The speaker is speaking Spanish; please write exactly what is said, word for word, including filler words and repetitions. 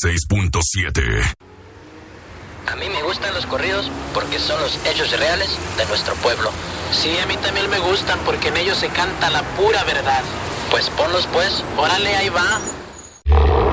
seis punto siete. A mí me gustan los corridos porque son los hechos reales de nuestro pueblo. Sí, a mí también me gustan porque en ellos se canta la pura verdad. Pues ponlos pues. Órale, ahí va.